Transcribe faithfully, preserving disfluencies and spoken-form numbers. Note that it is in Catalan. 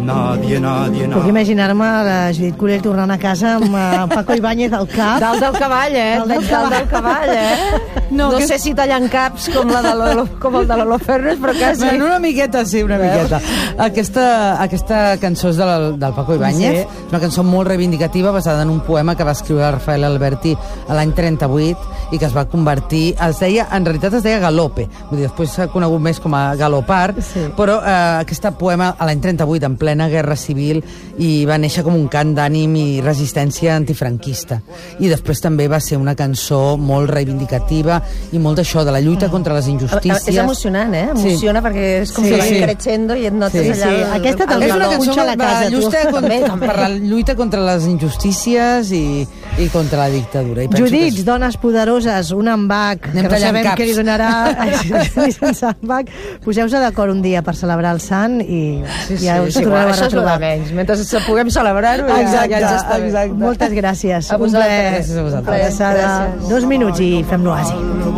nadie, nadie, Puc nadie. imaginar-me la Judit Curell tornant a casa amb uh, Paco Ibáñez al cap. Dalt del cavall, eh? Dalt del Dalt del cavall, eh? No, No, no que- sé si tallant caps com, la de Lolo, com el de Lolo Ferres, però quasi. Bueno, una miqueta, sí, una miqueta. Aquesta, aquesta cançó és del, del Paco Ibáñez, Sí. una cançó molt reivindicativa basada en un poema que va escriure Rafael Alberti a l'any trenta-vuit i que es va convertir, es deia, en realitat es deia Galope, vull dir, després s'ha conegut més com a Galopar, Sí. però eh, aquest poema a l'any trenta-vuit, en plena guerra civil, i va néixer com un cant d'ànim i resistència antifranquista. I després també va ser una cançó molt reivindicativa i molt d'això, de la lluita contra les injustícies. És emocionant, eh? Emociona, sí. perquè és com Sí, sí, que va sí. creixendo i et notes Sí, allà... sí. el- Aquesta el- també És una el- cançó Punxa a la per casa, la tu. lluita contra, També, també. per la lluita contra les injustícies i, i contra la dictadura. I penso que Judits, és- dones poderoses, un embac, Anem que no tallant sabem caps. què li donarà ni sense embac. Poseu-se d'acord un dia per celebrar el sant i Sí, sí, ja us sí, tornareu a això és el de retrobar. menys. Mentre se puguem celebrar-ho, ja, Exacte, ja ens està bé. exacte. Moltes gràcies. A Un vosaltres. plaer. Gràcies a vosaltres. Abraçada. Gràcies. Dos minuts i fem l'oasi.